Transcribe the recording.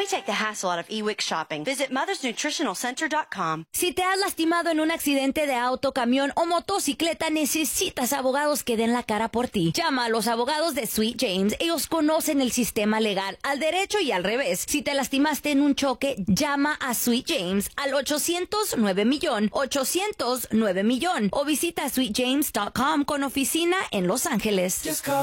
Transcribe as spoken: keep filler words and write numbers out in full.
We take the hassle out of e-Wix shopping. Visit mothers nutritional center dot com. Si te has lastimado en un accidente de auto, camión o motocicleta, necesitas abogados que den la cara por ti. Llama a los abogados de Sweet James. Ellos conocen el sistema legal al derecho y al revés. Si te lastimaste en un choque, llama a Sweet James al ochocientos nueve millón, ochocientos nueve millón o visita sweet james dot com con oficina en Los Ángeles.